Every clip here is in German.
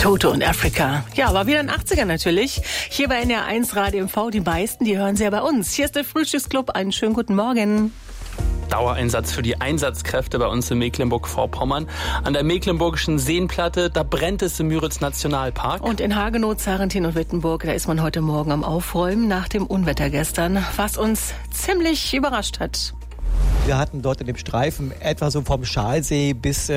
Toto und Africa. Ja, war wieder in den 80ern natürlich. Hier bei NR1 Radio MV, die meisten, die hören sie ja bei uns. Hier ist der Frühstücksclub. Einen schönen guten Morgen. Dauereinsatz für die Einsatzkräfte bei uns in Mecklenburg-Vorpommern. An der Mecklenburgischen Seenplatte, da brennt es im Müritz-Nationalpark. Und in Hagenow, Zarentin und Wittenburg, da ist man heute Morgen am Aufräumen nach dem Unwetter gestern, was uns ziemlich überrascht hat. Wir hatten dort in dem Streifen etwa so vom Schalsee bis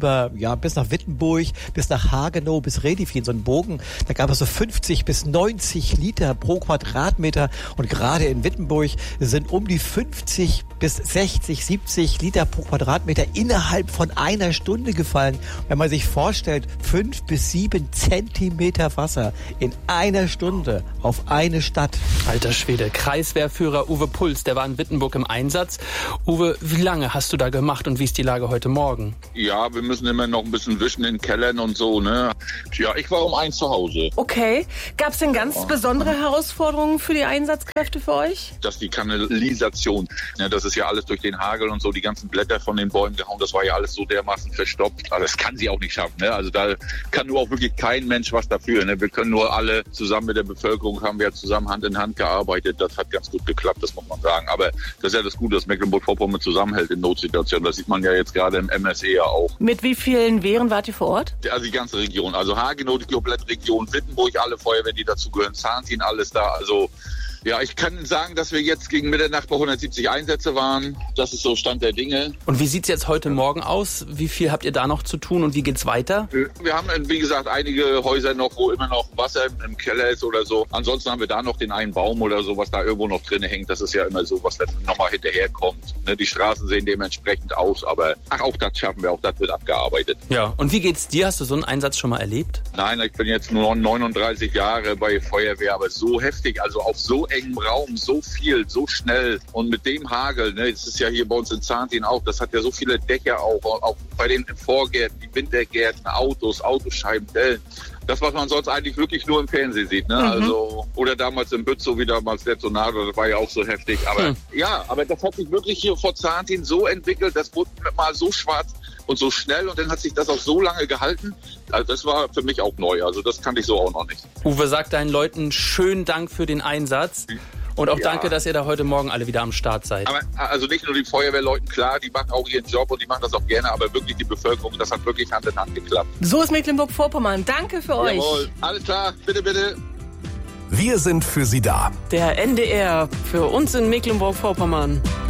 bis nach Wittenburg, bis nach Hagenow, bis Redifin, so einen Bogen. Da gab es so 50 bis 90 Liter pro Quadratmeter. Und gerade in Wittenburg sind um die 50 bis 60, 70 Liter pro Quadratmeter innerhalb von einer Stunde gefallen. Wenn man sich vorstellt, 5 bis 7 Zentimeter Wasser in einer Stunde auf eine Stadt. Alter Schwede, Kreiswehrführer Uwe Puls, der war in Wittenburg im Einsatz. Uwe, wie lange hast du da gemacht und wie ist die Lage heute Morgen? Ja, wir müssen immer noch ein bisschen wischen in Kellern und so, ne? Ja, ich war um 1 zu Hause. Okay. Gab es denn ganz besondere Herausforderungen für die Einsatzkräfte für euch? Das ist die Kanalisation. Ja, das ist ja alles durch den Hagel und so, die ganzen Blätter von den Bäumen gehauen. Das war ja alles so dermaßen verstopft. Aber das kann sie auch nicht schaffen, ne? Also da kann nur auch wirklich kein Mensch was dafür, ne? Wir können nur alle zusammen mit der Bevölkerung, haben wir zusammen Hand in Hand gearbeitet. Das hat ganz gut geklappt, das muss man sagen. Aber das ist ja das Gute, dass Mecklenburg-Vorpommern zusammenhält in Notsituationen. Das sieht man ja jetzt gerade im MSE ja auch. Mit wie vielen Wehren wart ihr vor Ort? Also die ganze Region. Also Hagenow, die komplette Region, Wittenburg, alle Feuerwehren, die dazugehören, Zarentin, alles da. Also ja, ich kann sagen, dass wir jetzt gegen Mitternacht bei 170 Einsätze waren. Das ist so Stand der Dinge. Und wie sieht's jetzt heute Morgen aus? Wie viel habt ihr da noch zu tun und wie geht's weiter? Wir haben, wie gesagt, einige Häuser noch, wo immer noch Wasser im Keller ist oder so. Ansonsten haben wir da noch den einen Baum oder so, was da irgendwo noch drin hängt. Das ist ja immer so, was dann nochmal hinterherkommt. Ne, die Straßen sehen dementsprechend aus, aber auch das schaffen wir, auch das wird abgearbeitet. Ja, und wie geht's dir? Hast du so einen Einsatz schon mal erlebt? Nein, ich bin jetzt nur 39 Jahre bei Feuerwehr, aber so heftig, also auf so engem Raum, so viel, so schnell und mit dem Hagel, ne, das ist ja hier bei uns in Zarentin auch, das hat ja so viele Dächer auch bei den Vorgärten, die Wintergärten, Autos, Autoscheiben, Dellen. Das, was man sonst eigentlich wirklich nur im Fernsehen sieht, ne? Also, oder damals in Bützow, wie damals der Tornado, das war ja auch so heftig. Aber ja, aber das hat sich wirklich hier vor Zarentin so entwickelt, das wurde mal so schwarz und so schnell und dann hat sich das auch so lange gehalten. Also das war für mich auch neu, also das kannte ich so auch noch nicht. Uwe, sagt deinen Leuten schönen Dank für den Einsatz. Und auch danke, dass ihr da heute Morgen alle wieder am Start seid. Aber also nicht nur die Feuerwehrleuten, klar, die machen auch ihren Job und die machen das auch gerne, aber wirklich die Bevölkerung, das hat wirklich Hand in Hand geklappt. So ist Mecklenburg-Vorpommern. Danke für euch. Jawohl, alles klar, bitte, bitte. Wir sind für Sie da. Der NDR für uns in Mecklenburg-Vorpommern.